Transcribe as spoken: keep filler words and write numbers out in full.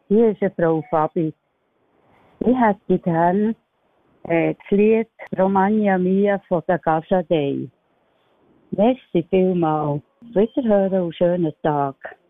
Hier ist eine Frau Fabi. Ich hätte gerne äh, das Lied Romagna Mia von der Gasadei. Merci vielmals. Wiederhören und schönen Tag.